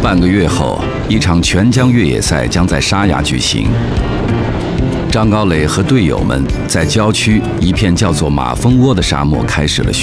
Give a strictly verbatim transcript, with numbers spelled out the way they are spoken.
半个月后，一场全疆越野赛将在沙雅举行。张高磊和队友们在郊区一片叫做马蜂窝的沙漠开始了